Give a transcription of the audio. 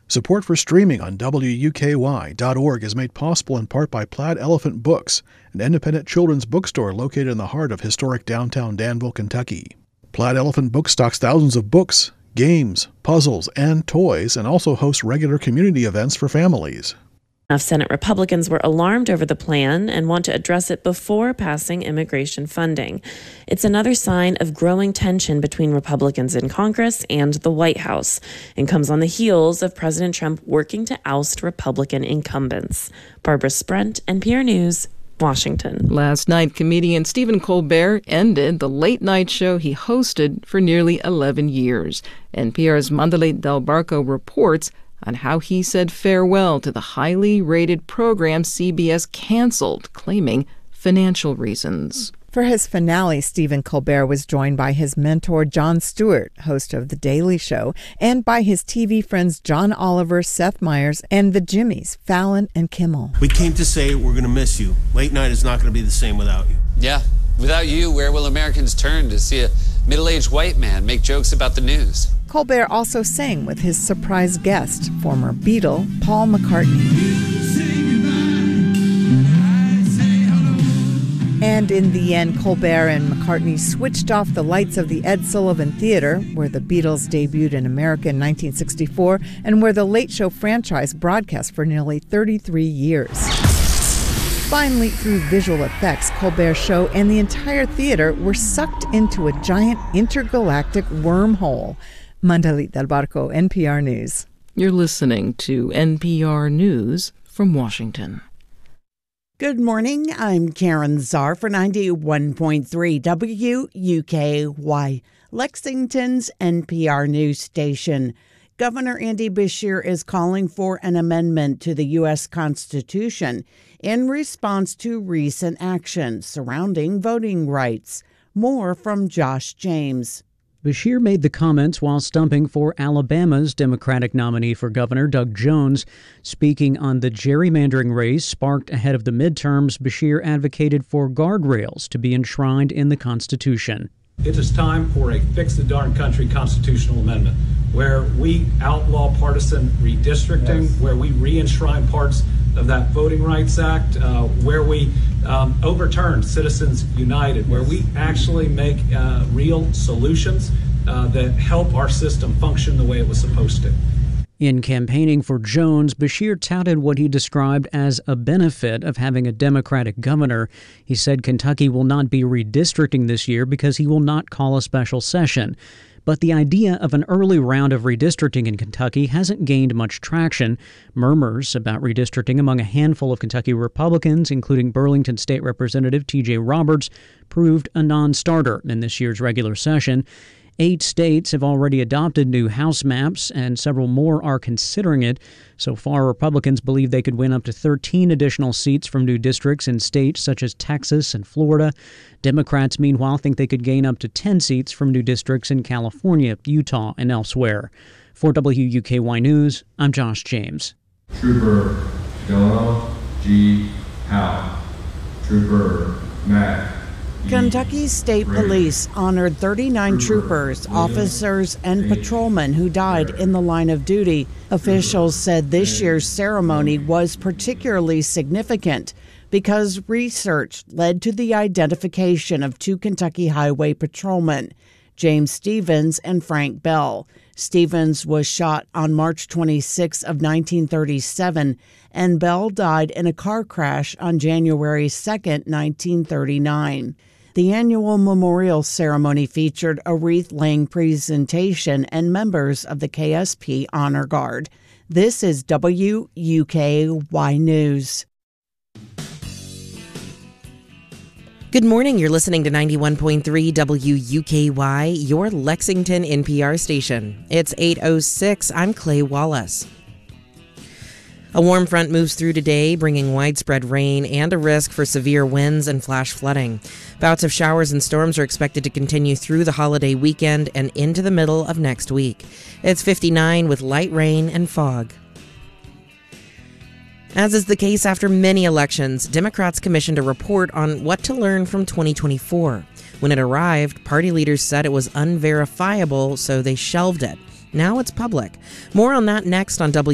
Support for streaming on WUKY.org is made possible in part by Plaid Elephant Books, an independent children's bookstore located in the heart of historic downtown Danville, Kentucky. Plaid Elephant Books stocks thousands of books, games, puzzles, and toys, and also hosts regular community events for families. Enough Senate Republicans were alarmed over the plan and want to address it before passing immigration funding. It's another sign of growing tension between Republicans in Congress and the White House, and comes on the heels of President Trump working to oust Republican incumbents. Barbara Sprent, NPR News, Washington. Last night, comedian Stephen Colbert ended the late-night show he hosted for nearly 11 years. NPR's Mandalit Del Barco reports on how he said farewell to the highly rated program CBS canceled, claiming financial reasons. For his finale, Stephen Colbert was joined by his mentor, Jon Stewart, host of The Daily Show, and by his TV friends John Oliver, Seth Meyers, and the Jimmys, Fallon and Kimmel. We came to say we're going to miss you. Late night is not going to be the same without you. Yeah, without you, where will Americans turn to see a middle-aged white man make jokes about the news? Colbert also sang with his surprise guest, former Beatle Paul McCartney. And in the end, Colbert and McCartney switched off the lights of the Ed Sullivan Theater, where the Beatles debuted in America in 1964, and where the Late Show franchise broadcast for nearly 33 years. Finally, through visual effects, Colbert's show and the entire theater were sucked into a giant intergalactic wormhole. Mandalit Del Barco, NPR News. You're listening to NPR News from Washington. Good morning. I'm Karen Czar for 91.3 WUKY, Lexington's NPR news station. Governor Andy Beshear is calling for an amendment to the U.S. Constitution in response to recent actions surrounding voting rights. More from Josh James. Beshear made the comments while stumping for Alabama's Democratic nominee for governor, Doug Jones. Speaking on the gerrymandering race sparked ahead of the midterms, Beshear advocated for guardrails to be enshrined in the Constitution. It is time for a fix-the-darn-country constitutional amendment where we outlaw partisan redistricting, yes, where we re-enshrine parts of that Voting Rights Act, where we overturn Citizens United, where we actually make real solutions that help our system function the way it was supposed to. In campaigning for Jones, Beshear touted what he described as a benefit of having a Democratic governor. He said Kentucky will not be redistricting this year because he will not call a special session. But the idea of an early round of redistricting in Kentucky hasn't gained much traction. Murmurs about redistricting among a handful of Kentucky Republicans, including Burlington State Representative T.J. Roberts, proved a non-starter in this year's regular session. 8 states have already adopted new House maps, and several more are considering it. So far, Republicans believe they could win up to 13 additional seats from new districts in states such as Texas and Florida. Democrats, meanwhile, think they could gain up to 10 seats from new districts in California, Utah, and elsewhere. For WUKY News, I'm Josh James. Trooper Delano G. Howe. Trooper Matt Kentucky State Police honored 39 troopers, officers, and patrolmen who died in the line of duty. Officials said this year's ceremony was particularly significant because research led to the identification of 2 Kentucky Highway patrolmen, James Stevens and Frank Bell. Stevens was shot on March 26 of 1937, and Bell died in a car crash on January 2, 1939. The annual memorial ceremony featured a wreath-laying presentation and members of the KSP Honor Guard. This is WUKY News. Good morning. You're listening to 91.3 WUKY, your Lexington NPR station. It's 8:06. I'm Clay Wallace. A warm front moves through today, bringing widespread rain and a risk for severe winds and flash flooding. Bouts of showers and storms are expected to continue through the holiday weekend and into the middle of next week. It's 59 with light rain and fog. As is the case after many elections, Democrats commissioned a report on what to learn from 2024. When it arrived, party leaders said it was unverifiable, so they shelved it. Now it's public. More on that next on